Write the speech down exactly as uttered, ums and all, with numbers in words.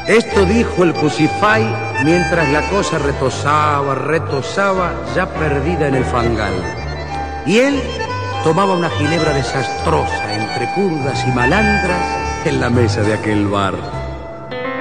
Esto dijo el Pusify mientras la cosa retosaba, retosaba, ya perdida en el fangal. Y él tomaba una ginebra desastrosa entre curdas y malandras en la mesa de aquel bar.